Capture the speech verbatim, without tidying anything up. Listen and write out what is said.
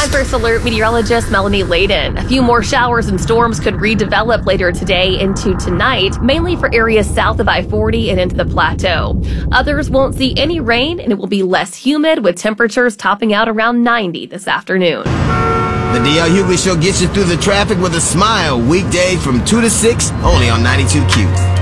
Weather First Alert meteorologist Melanie Layden. A few more showers and storms could redevelop later today into tonight, mainly for areas south of I forty and into the plateau. Others won't see any rain, and it will be less humid, with temperatures topping out around ninety this afternoon. The D L Hughley Show gets you through the traffic with a smile. Weekday from two to six, only on ninety-two Q.